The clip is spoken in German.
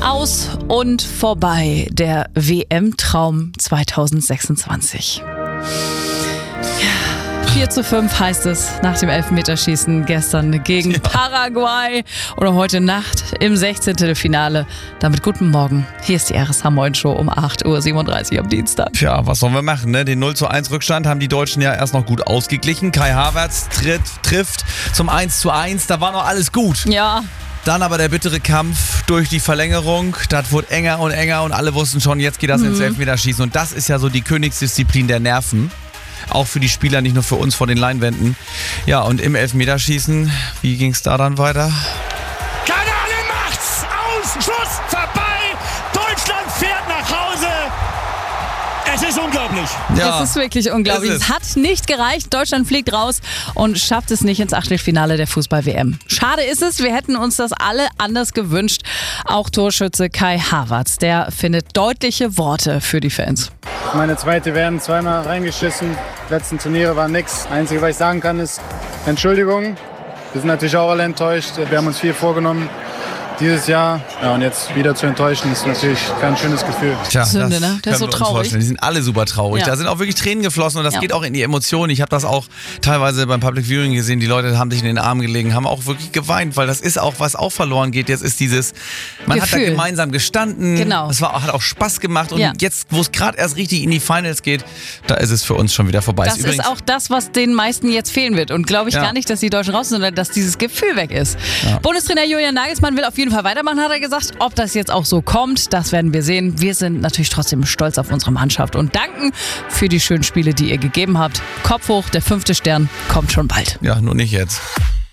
Aus und vorbei, der WM-Traum 2026. 4:5 heißt es nach dem Elfmeterschießen gestern gegen Paraguay oder heute Nacht im 16. Finale. Damit guten Morgen. Hier ist die RSH Moin Show um 8:37 Uhr am Dienstag. Tja, was sollen wir machen, ne? Den 0:1 Rückstand haben die Deutschen ja erst noch gut ausgeglichen. Kai Havertz trifft zum 1:1. Da war noch alles gut. Ja. Dann aber der bittere Kampf durch die Verlängerung. Das wurde enger und enger und alle wussten schon, jetzt geht das ins Elfmeterschießen. Und das ist ja so die Königsdisziplin der Nerven. Auch für die Spieler, nicht nur für uns vor den Leinwänden. Ja, und im Elfmeterschießen, wie ging es da dann weiter? Kanane macht's! Aus! Schuss! Vorbei! Deutschland fährt nach Hause! Es ist unglaublich. Ja, es ist wirklich unglaublich. Es hat nicht gereicht. Deutschland fliegt raus und schafft es nicht ins Achtelfinale der Fußball-WM. Schade ist es. Wir hätten uns das alle anders gewünscht. Auch Torschütze Kai Havertz, der findet deutliche Worte für die Fans. Meine zweite WM, zweimal reingeschissen. Die letzten Turniere waren nix. Einzige, was ich sagen kann, ist Entschuldigung. Wir sind natürlich auch alle enttäuscht. Wir haben uns viel vorgenommen dieses Jahr. Ja, und jetzt wieder zu enttäuschen, ist natürlich kein schönes Gefühl. Tja, Sünde, ne? Der ist so traurig. Die sind alle super traurig. Ja. Da sind auch wirklich Tränen geflossen und das geht auch in die Emotionen. Ich habe das auch teilweise beim Public Viewing gesehen. Die Leute haben sich in den Arm gelegen, haben auch wirklich geweint, weil das ist auch, was auch verloren geht. Jetzt ist dieses, man Gefühl. hat da gemeinsam gestanden. Genau. Es hat auch Spaß gemacht und Ja. jetzt, wo es gerade erst richtig in die Finals geht, da ist es für uns schon wieder vorbei. Das ist auch das, was den meisten jetzt fehlen wird. Und glaube ich gar nicht, dass die Deutschen raus sind, sondern dass dieses Gefühl weg ist. Ja. Bundestrainer Julian Nagelsmann will auf jeden Fall weitermachen, hat er gesagt. Ob das jetzt auch so kommt, das werden wir sehen. Wir sind natürlich trotzdem stolz auf unsere Mannschaft und danken für die schönen Spiele, die ihr gegeben habt. Kopf hoch, der 5. Stern kommt schon bald. Ja, nur nicht jetzt.